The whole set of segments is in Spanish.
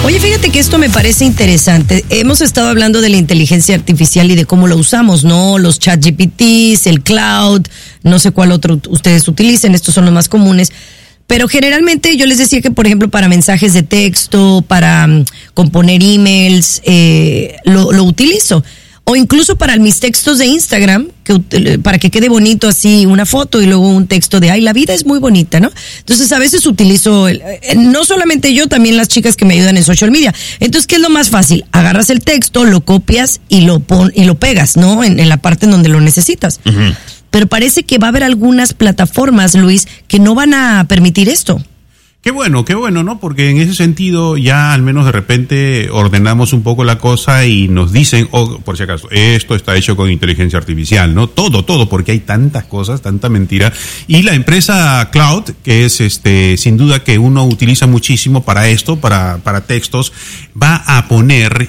Oye, fíjate que esto me parece interesante. Hemos estado hablando de la inteligencia artificial y de cómo lo usamos, ¿no? Los ChatGPTs, el cloud, no sé cuál otro ustedes utilicen, estos son los más comunes. Pero generalmente yo les decía que, por ejemplo, para mensajes de texto, para componer emails, lo utilizo. O incluso para mis textos de Instagram, para que quede bonito así una foto y luego un texto de, ay, la vida es muy bonita, ¿no? Entonces a veces utilizo, no solamente yo, también las chicas que me ayudan en social media. Entonces, ¿qué es lo más fácil? Agarras el texto, lo copias y lo pegas, ¿no? En la parte en donde lo necesitas. Uh-huh. Pero parece que va a haber algunas plataformas, Luis, que no van a permitir esto. Qué bueno, ¿no? Porque en ese sentido ya al menos de repente ordenamos un poco la cosa y nos dicen, por si acaso, esto está hecho con inteligencia artificial, ¿no? Todo, porque hay tantas cosas, tanta mentira. Y la empresa Cloud, que es sin duda que uno utiliza muchísimo para esto, para textos, va a poner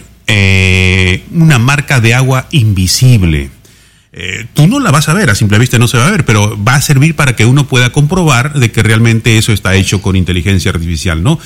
una marca de agua invisible. Tú no la vas a ver, a simple vista no se va a ver, pero va a servir para que uno pueda comprobar de que realmente eso está hecho con inteligencia artificial, ¿no?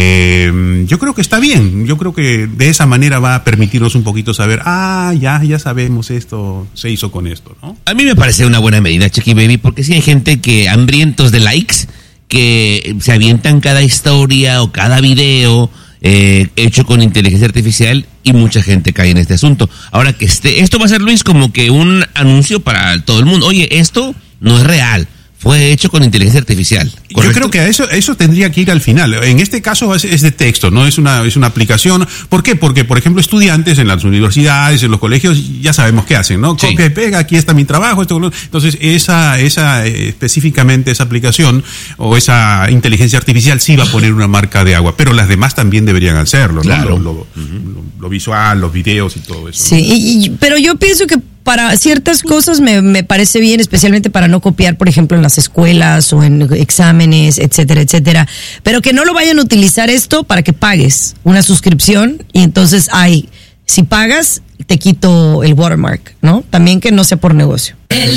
Yo creo que está bien, yo creo que de esa manera va a permitirnos un poquito saber, ya sabemos esto, se hizo con esto, ¿no? A mí me parece una buena medida, Chiqui Baby, porque sí hay gente que hambrientos de likes, que se avientan cada historia o cada video hecho con inteligencia artificial y mucha gente cae en este asunto. Ahora que esto va a ser, Luis, como que un anuncio para todo el mundo. Oye, esto no es real, fue hecho con inteligencia artificial. ¿Correcto? Yo creo que eso tendría que ir al final. En este caso es de texto, no es una aplicación. ¿Por qué? Porque, por ejemplo, estudiantes en las universidades, en los colegios, ya sabemos qué hacen, ¿no? Sí. Copia y pega, aquí está mi trabajo. Entonces, específicamente esa aplicación o esa inteligencia artificial sí va a poner una marca de agua, pero las demás también deberían hacerlo, ¿no? Claro. Lo visual, los videos y todo eso. Sí, ¿no? Pero yo pienso que para ciertas cosas me parece bien, especialmente para no copiar, por ejemplo, en las escuelas o en exámenes, etcétera, etcétera. Pero que no lo vayan a utilizar esto para que pagues una suscripción y entonces, si pagas, te quito el watermark, ¿no? También que no sea por negocio.